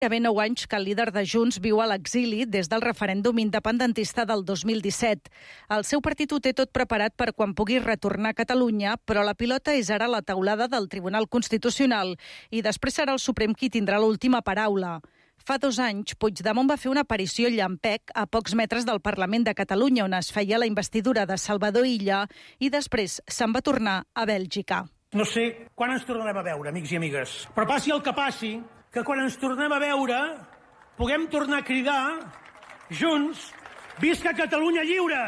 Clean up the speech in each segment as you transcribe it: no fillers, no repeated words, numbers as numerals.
Hi ha 9 anys que el líder de Junts viu a l'exili des del referèndum independentista del 2017. El seu partit ho té tot preparat per quan pugui retornar a Catalunya, però la pilota és ara a la taulada del Tribunal Constitucional i després serà el Suprem qui tindrà l'última paraula. Fa 2 anys, Puigdemont va fer una aparició llampec a pocs metres del Parlament de Catalunya, on es feia la investidura de Salvador Illa, i després se'n va tornar a Bèlgica. No sé quan ens tornarem a veure, amics i amigues, però passi el que passi, que quan ens tornem a veure puguem tornar a cridar junts «Visca Catalunya lliure!».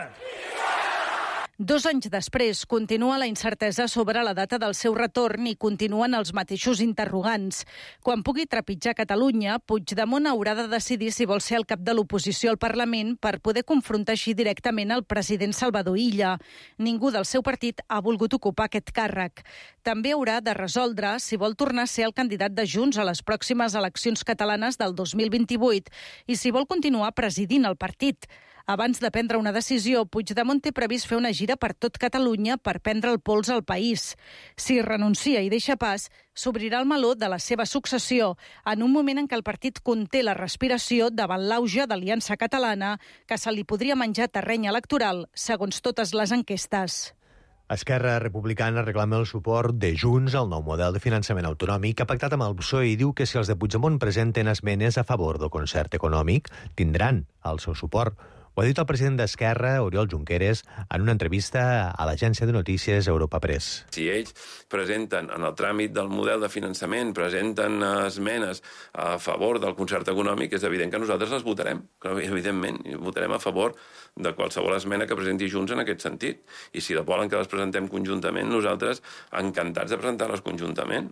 2 anys després, continua la incertesa sobre la data del seu retorn i continuen els mateixos interrogants. Quan pugui trepitjar Catalunya, Puigdemont haurà de decidir si vol ser el cap de l'oposició al Parlament per poder confrontar així directament el president Salvador Illa. Ningú del seu partit ha volgut ocupar aquest càrrec. També haurà de resoldre si vol tornar a ser el candidat de Junts a les pròximes eleccions catalanes del 2028 i si vol continuar presidint el partit. Abans de prendre una decisió, Puigdemont té previst fer una gira per tot Catalunya per prendre el pols al país. Si renuncia i deixa pas, s'obrirà el meló de la seva successió, en un moment en què el partit conté la respiració davant l'auge d'Aliança Catalana, que se li podria menjar terreny electoral, segons totes les enquestes. Esquerra Republicana reclama el suport de Junts al nou model de finançament autonòmic que ha pactat amb el PSOE i diu que si els de Puigdemont presenten esmenes a favor del concert econòmic, tindran el seu suport. Ho ha dit el president d'Esquerra, Oriol Junqueras, en una entrevista a l'agència de notícies Europa Press. Si ells presenten en el tràmit del model de finançament, presenten esmenes a favor del concert econòmic, és evident que nosaltres les votarem. Evidentment, votarem a favor de qualsevol esmena que presenti Junts en aquest sentit. I si volen que les presentem conjuntament, nosaltres encantats de presentar-les conjuntament.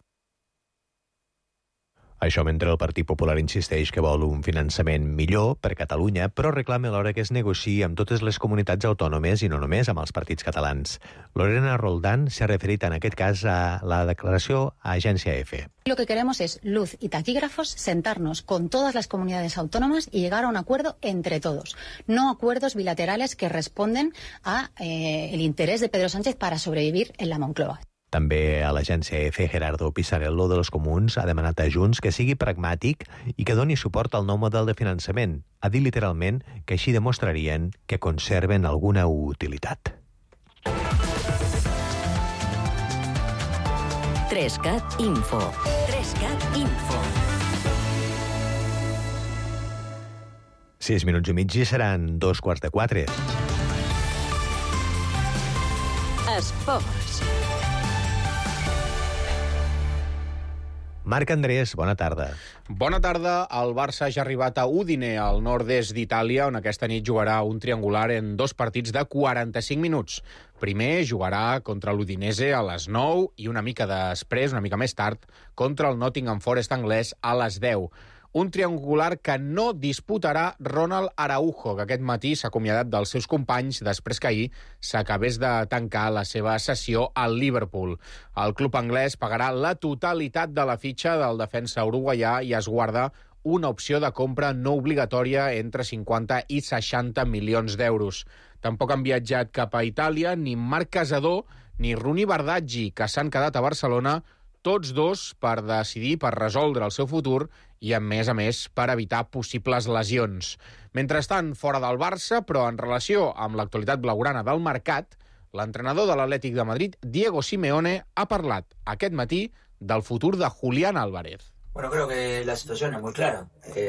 Això mentre el Partit Popular insisteix que vol un finançament millor per Catalunya, però reclama alhora que es negociï amb totes les comunitats autònomes i no només amb els partits catalans. Lorena Roldán s'ha referit en aquest cas a la declaració a Agència EFE. Lo que queremos es luz y taquígrafos, sentarnos con todas las comunidades autónomas y llegar a un acuerdo entre todos. No acuerdos bilaterales que responden a el interés de Pedro Sánchez para sobrevivir en la Moncloa. També a l'agència EFE, Gerardo Pisarello de los Comuns ha demanat a Junts que sigui pragmàtic i que doni suport al nou model de finançament. Ha dit literalment que així demostrarien que conserven alguna utilitat. 3CAT Info. 3CAT Info. 6 minuts i mig i seran 3:45. Esports. Marc Andrés, bona tarda. Bona tarda. El Barça ja ha arribat a Udine, al nord-est d'Itàlia, on aquesta nit jugarà un triangular en 2 partits de 45 minuts. Primer jugarà contra l'Udinese a les 9 i una mica després, una mica més tard, contra el Nottingham Forest anglès a les 10. Un triangular que no disputarà Ronald Araujo, que aquest matí s'ha acomiadat dels seus companys després que ahir s'acabés de tancar la seva sessió al Liverpool. El club anglès pagarà la totalitat de la fitxa del defensa uruguaià i es guarda una opció de compra no obligatòria entre 50 i 60 milions d'euros. Tampoc han viatjat cap a Itàlia ni Marc Casador ni Runi Bardaggi, que s'han quedat a Barcelona, tots dos per decidir, per resoldre el seu futur i, a més, per evitar possibles lesions. Mentrestant, fora del Barça, però en relació amb l'actualitat blaugrana del mercat, l'entrenador de l'Atlètic de Madrid, Diego Simeone, ha parlat aquest matí del futur de Julián Álvarez. Bueno, creo que la situación es muy clara.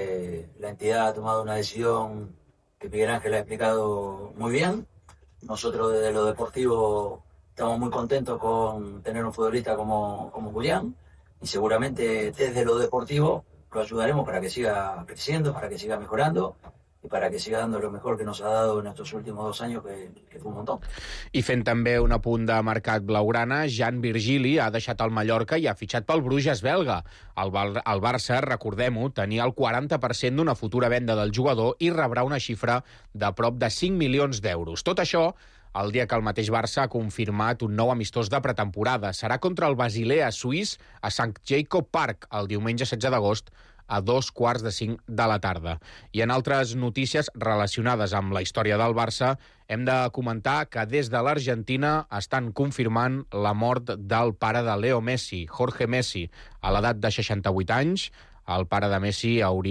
La entidad ha tomado una decisión que Miguel Ángel ha explicado muy bien. Nosotros desde lo deportivo estamos muy contentos con tener un futbolista como Julián y seguramente desde lo deportivo lo ayudaremos para que siga creciendo, para que siga mejorando i para que siga dando lo mejor que nos ha dado en estos últimos 2 años, que fue un montón. I fent també un apunt de mercat blaugrana, Jan Virgili ha deixat el Mallorca i ha fitxat pel Bruges belga. El Barça, recordem-ho, tenia el 40% d'una futura venda del jugador i rebrà una xifra de prop de 5 milions d'euros. Tot això el dia que el mateix Barça ha confirmat un nou amistós de pretemporada. Serà contra el Basilea suís a St. Jacob Park el diumenge 16 d'agost a 4:45 de la tarda. I en altres notícies relacionades amb la història del Barça, hem de comentar que des de l'Argentina estan confirmant la mort del pare de Leo Messi, Jorge Messi, a l'edat de 68 anys. el pare de Messi hauria